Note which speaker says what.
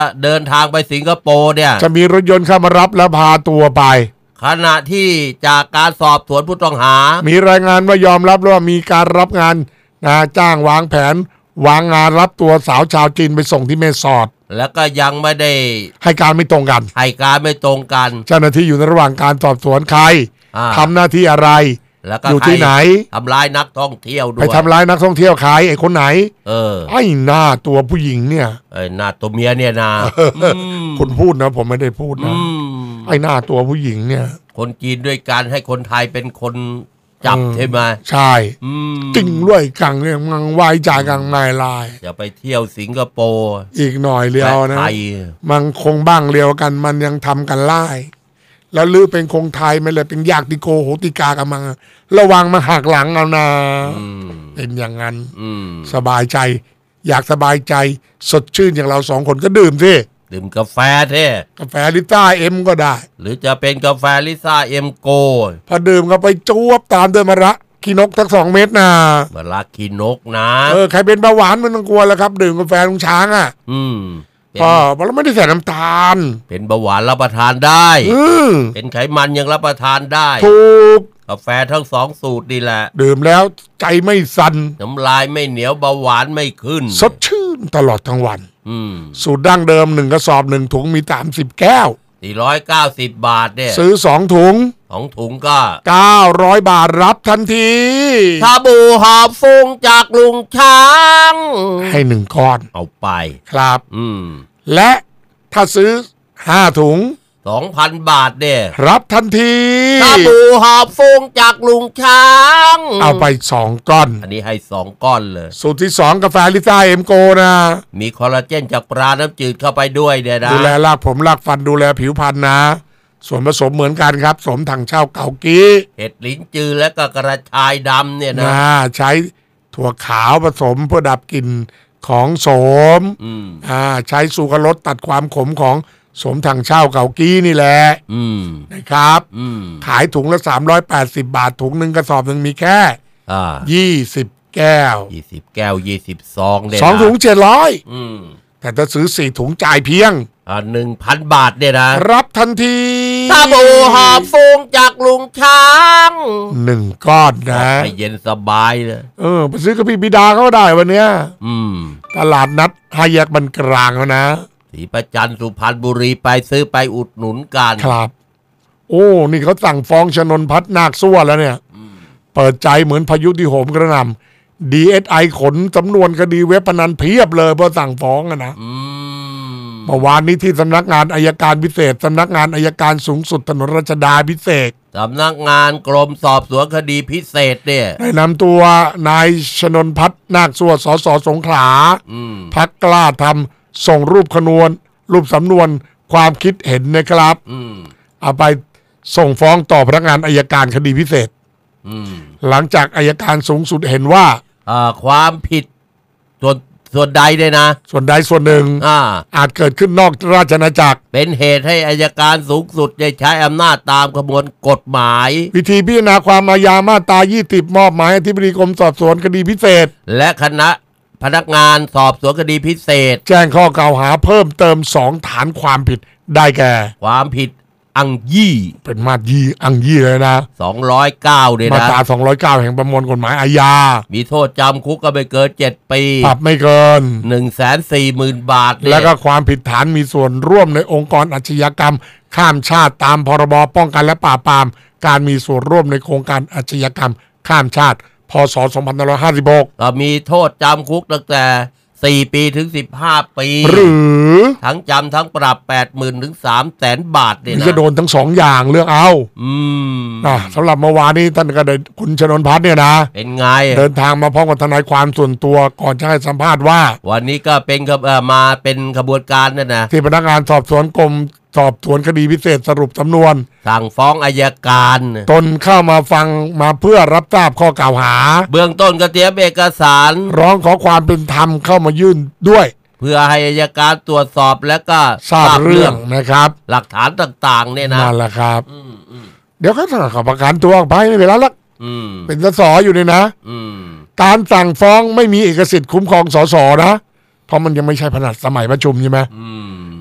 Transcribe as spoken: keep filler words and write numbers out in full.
Speaker 1: เดินทางไปสิงคโปร์เนี่ย
Speaker 2: จะมีรถยนต์เข้ามารับแล้วพาตัวไป
Speaker 1: ขณะที่จากการสอบสวนผู้ต้องหา
Speaker 2: มีรายงานว่ายอมรับว่ามีการรับงานนะจ้างวางแผนวางงานรับตัวสาวชาวจีนไปส่งที่แม่สอด
Speaker 1: แล้วก็ยังไม่ได้
Speaker 2: ให้การไม่ตรงกัน
Speaker 1: ให้การไม่ตรงกัน
Speaker 2: เจ้าหน้าที่อยู่ในระหว่างการสอบสวนใครทำหน้าที่อะไรอยู่ที่ไหน
Speaker 1: ทำร้ายนักท่องเที่ยวด้วย
Speaker 2: ไปทำร้ายนักท่องเที่ยวใครไอ้คนไหน
Speaker 1: เออ
Speaker 2: ไอ้หน้าตัวผู้หญิงเนี่ย
Speaker 1: ไอ้หน้าตัวเมียเนี่ยนะ
Speaker 2: คุณพูดนะผมไม่ได้พูดนะไอ้หน้าตัวผู้หญิงเนี่ย
Speaker 1: คนจีนด้วยการให้คนไทยเป็นคนจับใช่ไหม
Speaker 2: ใช่จริงด้วยกังเนี่ยมังไว้จ่ายกังนายลาย
Speaker 1: อย่าไปเที่ยวสิงคโปร์
Speaker 2: อีกหน่อยเดียวนะมันคงบ้างเดียวกันมันยังทำกันไล่แล้วลือเป็นคงไทยไม่เลยเป็นยากติโกโหติกากันมังระวังมาหักหลังเอานะเป็นอย่างนั้นสบายใจอยากสบายใจสดชื่นอย่างเราสองคนก็ดื่มสิ
Speaker 1: ดื่มกาแฟเท่
Speaker 2: กาแฟลิซ่าเอ็มก็ได้
Speaker 1: หรือจะเป็นกาแฟลิซ่าเอ็มโก
Speaker 2: พอดื่มก็ไปจวบตามด้วยมะระขี้นกทั้งสองเม็ดนะ
Speaker 1: มะระขี้นกนะ
Speaker 2: เออใครเป็นเบาหวานไม่ต้องกลัวแล้วครับดื่มกาแฟลุงช้างอ่ะ
Speaker 1: อืม
Speaker 2: พอเพราะเราไม่ได้ใส่น้ำตาล
Speaker 1: เป็นเบาหวานรับประทานได้เป็นไขมันยังรับประทานได้
Speaker 2: ถูก
Speaker 1: กาแฟทั้งสองสูตรนี่แหละ
Speaker 2: ดื่มแล้วใจไม่สั่น
Speaker 1: น้ำลายไม่เหนียวเบาหวานไม่ขึ้น
Speaker 2: สดชื่นตลอดทั้งวันสูตรดั้งเดิมหนึ่งกระสอบหนึ่งถุงมีสามสิบแก้ว
Speaker 1: สี่ร้อยเก้าสิบบาทเนี่ย
Speaker 2: ซื้อสองถุง
Speaker 1: สองถุงก็
Speaker 2: เก้าร้อยบาทรับทันที
Speaker 1: ชาบูหอบฟุ้งจากลุงช้าง
Speaker 2: ให้หนึ่งก้อน
Speaker 1: เอาไป
Speaker 2: ครับ
Speaker 1: อืม
Speaker 2: และถ้าซื้อห้าถุง
Speaker 1: สองพันบาทเนี่ย
Speaker 2: รับทันที
Speaker 1: ชาบูหอบฟุ้งจากลุงช้าง
Speaker 2: เอาไปสองก้อน
Speaker 1: อันนี้ให้สองก้อนเลย
Speaker 2: สูตรที่สองกาแฟลิซ่าเอ็มโกนะ
Speaker 1: มีคอลลาเจนจากปลาน้ำจืดเข้าไปด้วยเนี่ยนะ
Speaker 2: ดูแลรากผมรากฟันดูแลผิวพรรณนะส่วนผสมเหมือนกันครับสมถังเช่าเกากี้
Speaker 1: เห็ดลิ้นจือและก็กระชายดำเนี่ยนะ
Speaker 2: ใช้ถั่วขาวผสมเพื่อดับกลิ่นของโสมอ่าใช้สูกรสตัดความขมของสมถังเช่าเกากี้นี่แหละนะครับขายถุงละสามร้อยแปดสิบบาทถุงหนึ่งกระสอบหนึ่งมีแค่ยี่สิบแก้ว
Speaker 1: ยี่สิบแก้วยี่สิบซอง
Speaker 2: เนี่ยสองถุงเจ็ดร้อยแต่ถ้าซื้อสี่ถุงจ่ายเพียง
Speaker 1: อ่าหนึ่งพันบาทเนี่ยนะ
Speaker 2: รับทันที
Speaker 1: ชาบูหอบฟุ้งจากลุงช้าง
Speaker 2: หนึ่งก้อนนะ
Speaker 1: ให้เย็นสบายเลย
Speaker 2: เออไปซื้อกับพี่บิดาเขาได้วันเนี้ยตลาดนัดห้าแยกบันกลางแล้วนะ
Speaker 1: ศรีประจันทร์สุพรรณบุรีไปซื้อไปอุดหนุนกัน
Speaker 2: ครับโอ้นี่เขาสั่งฟ้องชนนพัฒน์นาคสั่วแล้วเนี่ยเปิดใจเหมือนพายุที่โหมกระหน่ำ ดี เอส ไอ ขนสำนวนคดีเว็บพนันเพียบเลยเพราะสั่งฟ้องนะเมื่อวานนี้ที่สำนักงานอัยการพิเศษสำนักงานอัยการสูงสุดถนนรัชดาพิเศษ
Speaker 1: สำนักงานกรมสอบสวนคดีพิเศษเนี่ย
Speaker 2: ได้นำตัวนายชนนพัฒน์นาคสั่วสสสงขลาพรรคกล้าทำส่งรูปขนวนรูปสำนวนความคิดเห็นนะครับเอาไปส่งฟ้องต่อพนักงานอัยการคดีพิเศษหลังจากอัยการสูงสุดเห็นว่า
Speaker 1: ความผิดส่วนส่วนใดเนี่ยนะ
Speaker 2: ส่วนใดส่วนหนึ่ง อ, อาจเกิดขึ้นนอกราชอาณาจักร
Speaker 1: เป็นเหตุให้อัยการสูงสุดได้ใช้อำนาจตามกระบวนกฎหมาย
Speaker 2: วิธีพิจารณาความอาญามาตรายี่สิบมอบหมายอธิบดีกรมสอบสวนคดีพิเศษ
Speaker 1: และคณะพนักงานสอบสวนคดีพิเศษ
Speaker 2: แจ้งข้อกล่าวหาเพิ่มเติมสองฐานความผิดได้แก่
Speaker 1: ความผิดอังยี่
Speaker 2: เป็นมาตรายี่อังยี่เลยนะ
Speaker 1: สองร้อยเก้าเนี่ยนะ
Speaker 2: มาตราสองร้อยเก้าแห่งประมวลกฎหมายอาญา
Speaker 1: มีโทษจำคุกก็ไม่เกินเจ็ดปี
Speaker 2: ปรับไม่เกิน
Speaker 1: หนึ่งแสนสี่หมื่น บาท
Speaker 2: แล้วก็ความผิดฐานมีส่วนร่วมในองค์กรอาชญากรรมข้ามชาติตามพรบป้องกันและปราบปรามการมีส่วนร่วมในโครงการอาชญากรรมข้ามชาติพ.ศ. สองพันห้าร้อยห้าสิบหก
Speaker 1: ก็มีโทษจำคุกตั้งแต่สี่ปีถึงสิบห้าปี
Speaker 2: หรือ
Speaker 1: ทั้งจำทั้งปรับ แปดหมื่น ถึง สามแสน บาทเนี่ยนะ
Speaker 2: จะโดนทั้งสองอย่างเลือกเอา
Speaker 1: อืม
Speaker 2: อ่ะสำหรับเมื่อวานนี้ท่านก็ได้คุณชนนพัฒน์เนี่ยนะ
Speaker 1: เป็นไง
Speaker 2: เดินทางมาพร้อมกับทนายความส่วนตัวก่อนจะให้สัมภาษณ์ว่า
Speaker 1: วันนี้ก็เป็นมาเป็นขบวนการนั่นนะ
Speaker 2: ที่พนักงานสอบสวนกรมสอบสวนคดีพิเศษสรุปสำนวน
Speaker 1: สั่งฟ้องอัยการ
Speaker 2: ตนเข้ามาฟังมาเพื่อรับทราบข้อกล่าวหา
Speaker 1: เบื้องต้นก็เตรียมเอกสาร
Speaker 2: ร้องขอความเป็นธรรมเข้ามายื่นด้วย
Speaker 1: เพื่อให้อัยการตรวจสอบแล้วก็
Speaker 2: ทราบเรื่องนะครับ
Speaker 1: หลักฐานต่างๆเนี่ยนะ
Speaker 2: นั่นแหละครับเดี๋ยวเขาสั่งขอประกันตัวออกไปไม่เป็นไรหรอกเป็นสสอยู่เลยนะการสั่งฟ้องไม่มีเอกสิทธิ์คุ้มครองสสนะเพราะมันยังไม่ใช่ขนาดสมัยประชุมใช่ไหม